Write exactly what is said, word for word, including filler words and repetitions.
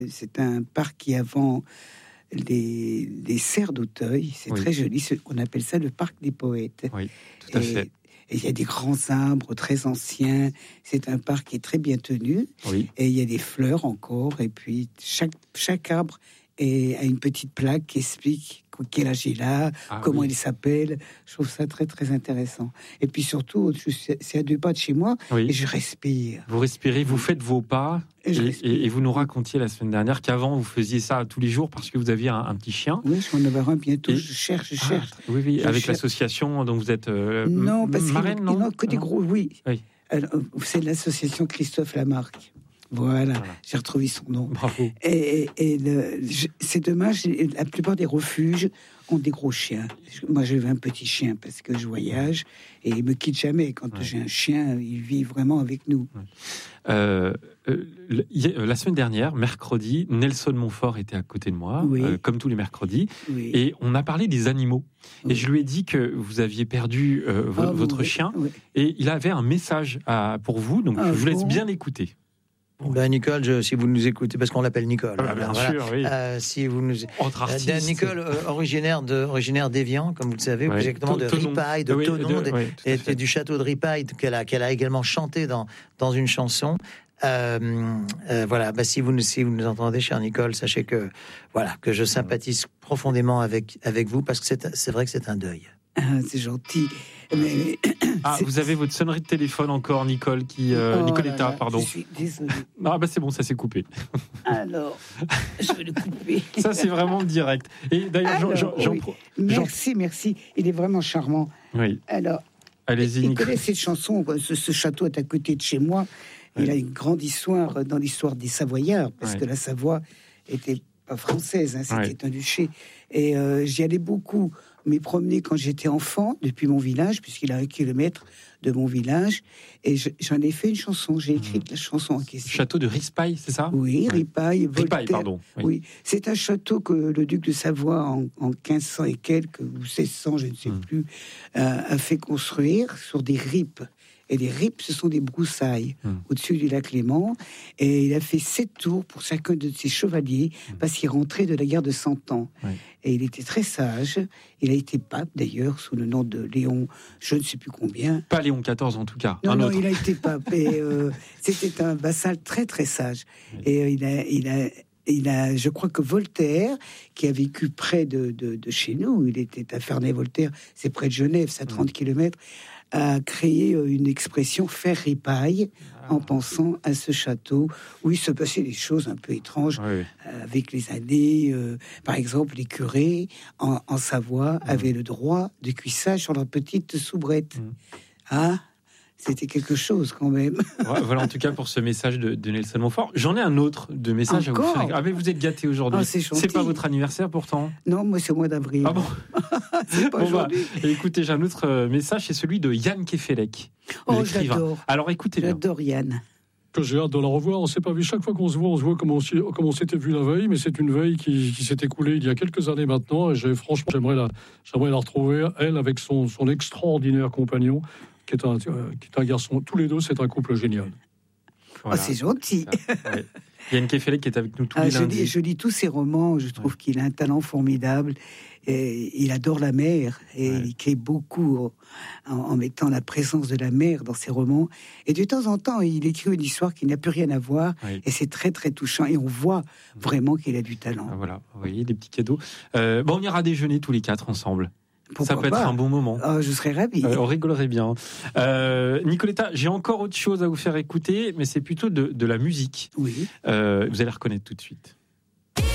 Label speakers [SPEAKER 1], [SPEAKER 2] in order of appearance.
[SPEAKER 1] C'est un parc qui avant les, les serres d'Auteuil. C'est oui. très joli. On appelle ça le parc des poètes.
[SPEAKER 2] Oui, tout à
[SPEAKER 1] et,
[SPEAKER 2] fait.
[SPEAKER 1] Et il y a des grands arbres très anciens. C'est un parc qui est très bien tenu.
[SPEAKER 2] Oui.
[SPEAKER 1] Et il y a des fleurs encore. Et puis chaque, chaque arbre est, a une petite plaque qui explique quel âge il a, ah, comment oui. il s'appelle. Je trouve ça très très intéressant. Et puis surtout, c'est à deux pas de chez moi oui. et je respire.
[SPEAKER 2] Vous respirez, vous faites vos pas. Et, et, et, et vous nous racontiez la semaine dernière qu'avant vous faisiez ça tous les jours parce que vous aviez un, un petit chien.
[SPEAKER 1] Oui, je vais en avoir un bientôt. Et... Je cherche, je
[SPEAKER 2] ah,
[SPEAKER 1] cherche.
[SPEAKER 2] Oui, oui,
[SPEAKER 1] je
[SPEAKER 2] avec
[SPEAKER 1] cherche.
[SPEAKER 2] l'association dont vous êtes euh,
[SPEAKER 1] non, parce
[SPEAKER 2] marraine,
[SPEAKER 1] qu'il,
[SPEAKER 2] non,
[SPEAKER 1] non, que des
[SPEAKER 2] non.
[SPEAKER 1] gros, oui.
[SPEAKER 2] oui.
[SPEAKER 1] Alors, c'est l'association Christophe Lamarck. Voilà, voilà. J'ai retrouvé son nom.
[SPEAKER 2] Bravo.
[SPEAKER 1] Et, et, et le, je, c'est dommage, la plupart des refuges ont des gros chiens. Moi, j'avais un petit chien parce que je voyage et il me quitte jamais. Quand ouais. j'ai un chien, il vit vraiment avec nous.
[SPEAKER 2] Ouais. Euh, euh, la semaine dernière, mercredi, Nelson Montfort était à côté de moi,
[SPEAKER 1] oui.
[SPEAKER 2] euh, comme tous les mercredis,
[SPEAKER 1] oui.
[SPEAKER 2] et on a parlé des animaux.
[SPEAKER 1] Oui.
[SPEAKER 2] Et je lui ai dit que vous aviez perdu euh, v-
[SPEAKER 1] oh,
[SPEAKER 2] votre
[SPEAKER 1] oui.
[SPEAKER 2] chien,
[SPEAKER 1] oui.
[SPEAKER 2] et il avait un message à, pour vous, donc
[SPEAKER 1] ah,
[SPEAKER 2] je vous laisse
[SPEAKER 1] bon.
[SPEAKER 2] bien l'écouter.
[SPEAKER 3] Ben Nicole, je, si vous nous écoutez, parce qu'on l'appelle Nicole.
[SPEAKER 2] Ah, bien
[SPEAKER 3] voilà.
[SPEAKER 2] sûr, oui.
[SPEAKER 3] Euh, si vous nous,
[SPEAKER 2] entre artistes.
[SPEAKER 3] Euh, Nicole, euh, originaire de, originaire d'Évian, comme vous le savez,
[SPEAKER 2] ouais.
[SPEAKER 3] exactement de
[SPEAKER 2] Tonon.
[SPEAKER 3] Ripaille, de
[SPEAKER 2] oui,
[SPEAKER 3] Tonon,
[SPEAKER 2] de,
[SPEAKER 3] de,
[SPEAKER 2] oui,
[SPEAKER 3] et, et du château de Ripaille qu'elle a, qu'elle a également chanté dans dans une chanson. Euh, euh, voilà. Ben, si vous nous, si vous nous entendez, chère Nicole, sachez que voilà que je sympathise profondément avec avec vous parce que c'est c'est vrai que c'est un deuil.
[SPEAKER 1] Ah, c'est gentil. Mais...
[SPEAKER 2] Ah,
[SPEAKER 1] c'est...
[SPEAKER 2] vous avez votre sonnerie de téléphone encore, Nicole, qui euh,
[SPEAKER 1] oh
[SPEAKER 2] Nicoletta,
[SPEAKER 1] là là,
[SPEAKER 2] pardon.
[SPEAKER 1] Je suis désolée.
[SPEAKER 2] Ah bah c'est bon, ça s'est coupé.
[SPEAKER 1] Alors, je vais le couper.
[SPEAKER 2] Ça c'est vraiment direct. Et d'ailleurs,
[SPEAKER 1] Alors,
[SPEAKER 2] j'en, j'en,
[SPEAKER 1] oui.
[SPEAKER 2] j'en...
[SPEAKER 1] merci, merci. Il est vraiment charmant.
[SPEAKER 2] Oui.
[SPEAKER 1] Alors,
[SPEAKER 2] allez-y.
[SPEAKER 1] Il connaît cette chanson. Ce, ce château est à côté de chez moi. Il oui. a une grande histoire dans l'histoire des Savoyards, parce oui. que la Savoie était pas française, hein, c'était oui. un duché. Et euh, j'y allais beaucoup me promener quand j'étais enfant, depuis mon village, puisqu'il a un kilomètre de mon village, et je, j'en ai fait une chanson, j'ai écrit mmh. la chanson en question.
[SPEAKER 2] Château de Rispaille, c'est ça ?
[SPEAKER 1] Oui, Ripaille, Voltaire.
[SPEAKER 2] Ripaille, pardon. Oui.
[SPEAKER 1] oui, c'est un château que le duc de Savoie, en, en quinze cents et quelques, ou seize cents, je ne sais mmh. plus, euh, a fait construire sur des ripes. Et les ripes, ce sont des broussailles mmh. au-dessus du lac Léman. Et il a fait sept tours pour chacun de ses chevaliers, mmh. parce qu'il rentrait de la guerre de Cent Ans. Oui. Et il était très sage. Il a été pape, d'ailleurs, sous le nom de Léon, je ne sais plus combien.
[SPEAKER 2] Pas Léon quatorze, en tout cas.
[SPEAKER 1] Non,
[SPEAKER 2] un
[SPEAKER 1] non,
[SPEAKER 2] autre.
[SPEAKER 1] il a été pape. Et euh, c'était un vassal très, très sage. Oui. Et euh, il a... Il a Il a, je crois que Voltaire, qui a vécu près de, de, de chez nous, il était à Ferney-Voltaire, c'est près de Genève, c'est à trente mmh. kilomètres, a créé une expression faire ripaille ah. en pensant à ce château où il se passait des choses un peu étranges oui. euh, avec les années. Euh, par exemple, les curés en, en Savoie mmh. avaient le droit de cuissage sur leur petite soubrette. Mmh. Ah, c'était quelque chose quand même.
[SPEAKER 2] Voilà, en tout cas pour ce message de, de Nelson Montfort. J'en ai un autre de message
[SPEAKER 1] Encore
[SPEAKER 2] à vous faire. Ah mais vous êtes gâtés aujourd'hui.
[SPEAKER 1] Oh, c'est,
[SPEAKER 2] c'est pas votre anniversaire pourtant.
[SPEAKER 1] Non, moi c'est au mois d'avril.
[SPEAKER 2] Ah bon.
[SPEAKER 1] C'est pas bon, aujourd'hui.
[SPEAKER 2] Bah, écoutez, j'ai un autre message, c'est celui de Yann Kefelec,
[SPEAKER 1] oh,
[SPEAKER 2] l'écrivain.
[SPEAKER 1] J'adore.
[SPEAKER 2] Alors écoutez bien.
[SPEAKER 1] J'adore Yann.
[SPEAKER 4] Que j'ai hâte de la revoir. On s'est pas vu. Chaque fois qu'on se voit, on se voit comme on, comme on s'était vu la veille, mais c'est une veille qui, qui s'est écoulée il y a quelques années maintenant. Et j'ai, franchement, j'aimerais la, j'aimerais la retrouver, elle, avec son, son extraordinaire compagnon, qui est, un, qui est un garçon. Tous les deux, c'est un couple génial.
[SPEAKER 1] Voilà. Oh, c'est gentil.
[SPEAKER 2] Ouais. Yann Kefelec qui est avec nous tous ah, les
[SPEAKER 1] je
[SPEAKER 2] lundis.
[SPEAKER 1] Lis, je lis tous ses romans. Je trouve ouais. qu'il a un talent formidable. Et il adore la mer et ouais. il écrit beaucoup en, en mettant la présence de la mer dans ses romans. Et de temps en temps, il écrit une histoire qui n'a plus rien à voir ouais. et c'est très très touchant. Et on voit vraiment qu'il a du talent.
[SPEAKER 2] Ah, voilà, vous voyez, des petits cadeaux. Euh, bon, on ira déjeuner tous les quatre ensemble.
[SPEAKER 1] Pourquoi
[SPEAKER 2] ça peut
[SPEAKER 1] pas.
[SPEAKER 2] être un bon moment.
[SPEAKER 1] Oh, je serais ravie.
[SPEAKER 2] Euh, on rigolerait bien. Euh, Nicoletta, j'ai encore autre chose à vous faire écouter, mais c'est plutôt de, de la musique.
[SPEAKER 1] Oui.
[SPEAKER 2] Euh, vous allez reconnaître tout de suite.